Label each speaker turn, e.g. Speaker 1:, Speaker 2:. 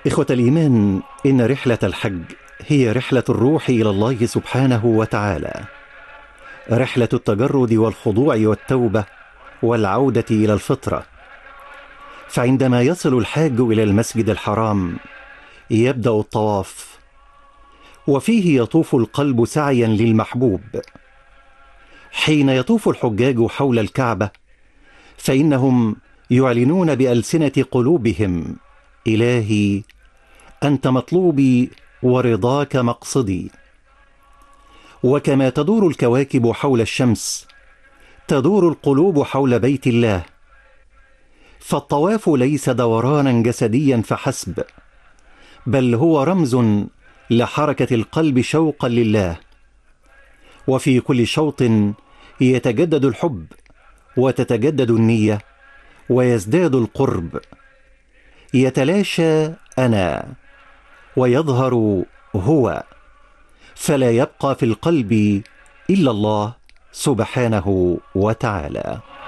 Speaker 1: إخوة الإيمان، إن رحلة الحج هي رحلة الروح إلى الله سبحانه وتعالى، رحلة التجرد والخضوع والتوبة والعودة إلى الفطرة. فعندما يصل الحاج إلى المسجد الحرام يبدأ الطواف، وفيه يطوف القلب سعيا للمحبوب. حين يطوف الحجاج حول الكعبة فإنهم يعلنون بألسنة قلوبهم: إلهي أنت مطلوبي ورضاك مقصدي. وكما تدور الكواكب حول الشمس تدور القلوب حول بيت الله، فالطواف ليس دورانا جسديا فحسب، بل هو رمز لحركة القلب شوقا لله. وفي كل شوط يتجدد الحب وتتجدد النية ويزداد القرب، يتلاشى أنا ويظهر هو، فلا يبقى في القلب إلا الله سبحانه وتعالى.